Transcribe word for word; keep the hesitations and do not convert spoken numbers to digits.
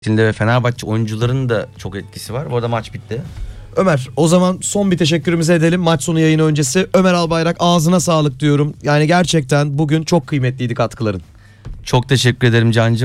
ve Fenerbahçe oyuncularının da çok etkisi var. Bu arada maç bitti. Ömer, o zaman son bir teşekkürümüzü edelim maç sonu yayını öncesi. Ömer Albayrak, ağzına sağlık diyorum. Yani gerçekten bugün çok kıymetliydi katkıların. Çok teşekkür ederim Cancığım.